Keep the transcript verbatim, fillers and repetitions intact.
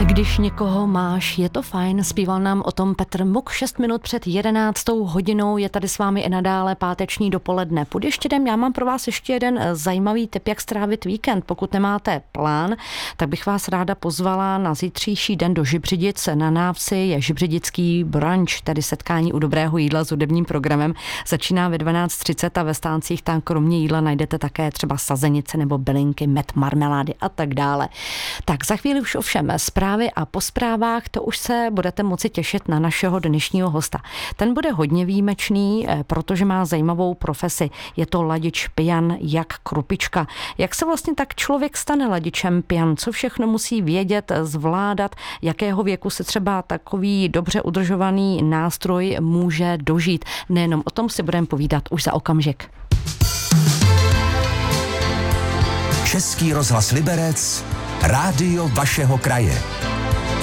Když někoho máš, je to fajn, zpíval nám o tom Petr Muk. Šest minut před jedenáctou hodinou je tady s vámi i nadále páteční dopoledne. Pod ještě jdem, já mám pro vás ještě jeden zajímavý tip, jak strávit víkend. Pokud nemáte plán, tak bych vás ráda pozvala na zítřejší den do Žibřidic. Na Návsi je žibřidický brunch, tedy setkání u dobrého jídla s hudebním programem. Začíná ve dvanáct třicet a ve stáncích tam kromě jídla najdete také třeba sazenice nebo bylinky, med, marmelády a tak dále. Tak za chvíli už ovšem zprávy a po zprávách to už se budete moci těšit na našeho dnešního hosta. Ten bude hodně výjimečný, protože má zajímavou profesi. Je to ladič pian Jak Krupička. Jak se vlastně tak člověk stane ladičem pian? Co všechno musí vědět, zvládat? Jakého věku se třeba takový dobře udržovaný nástroj může dožít? Nejenom o tom si budeme povídat už za okamžik. Český rozhlas Liberec, rádio vašeho kraje.